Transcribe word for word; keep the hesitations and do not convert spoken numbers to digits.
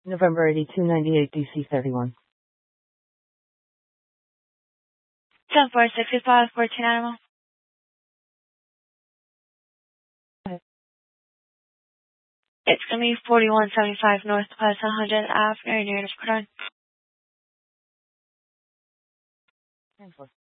November eighty-two ninety-eight, D C thirty-one. ten four sixty-five, fourteen Animal. Okay. It's going to be forty-one seventy-five Northwest one hundred Avenue, Native Cordon. ten four.